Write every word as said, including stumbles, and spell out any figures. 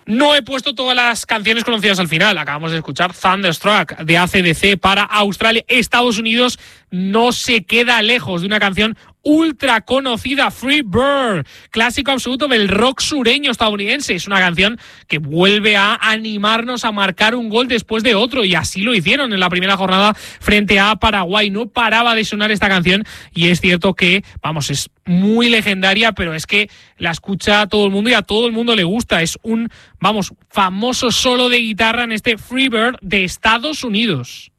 No he puesto todas las canciones conocidas al final. Acabamos de escuchar Thunderstruck de A C D C para Australia. Estados Unidos no se queda lejos de una canción ultra conocida, Free Bird, clásico absoluto del rock sureño estadounidense. Es una canción que vuelve a animarnos a marcar un gol después de otro, y así lo hicieron en la primera jornada frente a Paraguay. No paraba de sonar esta canción y es cierto que, vamos, es muy legendaria, pero es que la escucha a todo el mundo y a todo el mundo le gusta. Es un, vamos, famoso solo de guitarra en este Free Bird de Estados Unidos.